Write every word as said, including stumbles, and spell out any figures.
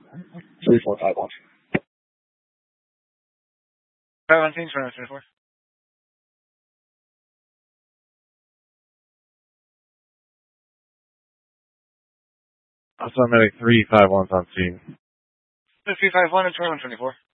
three four five one. Five one teams, runway twenty-four. Also, I'm at three five one's on scene. three five one and twenty-one twenty-four.